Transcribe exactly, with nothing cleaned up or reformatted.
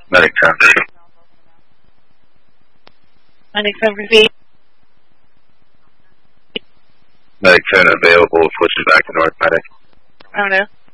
Medic ten. Medic ten, proceed. Medic ten available, switches back to North Medic. Oh no.